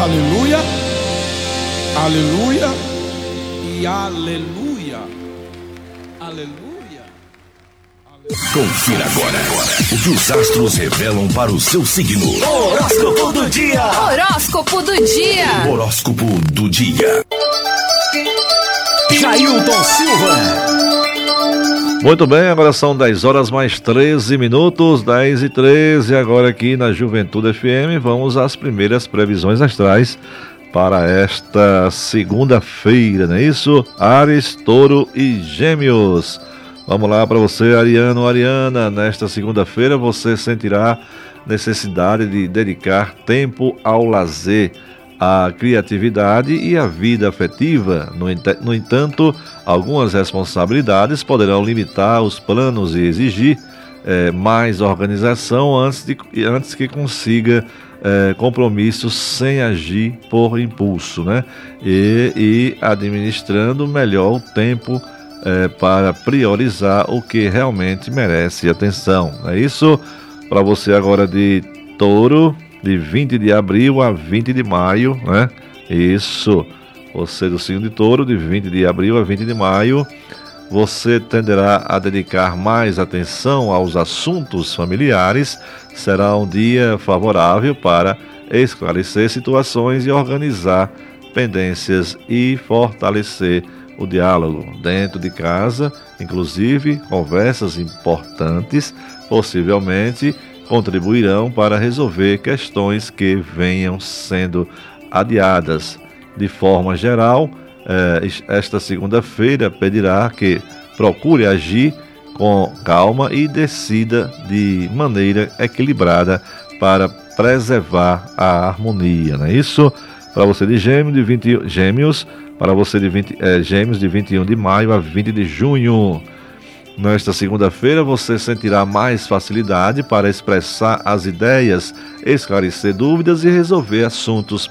aleluia, aleluia e aleluia, aleluia. Confira agora o que os astros revelam para o seu signo. Horóscopo do dia. Horóscopo do dia. Horóscopo do dia. Jailton Silva. Muito bem, agora são 10 horas mais 13 minutos, 10h13, agora aqui na Juventude FM. Vamos às primeiras previsões astrais para esta segunda-feira, não é isso? Áries, Touro e Gêmeos. Vamos lá para você, Ariano, Ariana. Nesta segunda-feira você sentirá necessidade de dedicar tempo ao lazer, à criatividade e à vida afetiva. No entanto, algumas responsabilidades poderão limitar os planos e exigir mais organização antes que consiga compromissos sem agir por impulso, né? E administrando melhor o tempo para priorizar o que realmente merece atenção. É isso para você agora de Touro, de 20 de abril a 20 de maio, né? Isso, você do signo de Touro, de 20 de abril a 20 de maio, você tenderá a dedicar mais atenção aos assuntos familiares. Será um dia favorável para esclarecer situações e organizar pendências e fortalecer o diálogo dentro de casa. Inclusive, conversas importantes possivelmente contribuirão para resolver questões que venham sendo adiadas. De forma geral, esta segunda-feira pedirá que procure agir com calma e decida de maneira equilibrada para preservar a harmonia, não é isso? Para você de Gêmeos, para você de Gêmeos, de 21 de maio a 20 de junho. Nesta segunda-feira você sentirá mais facilidade para expressar as ideias, esclarecer dúvidas e resolver assuntos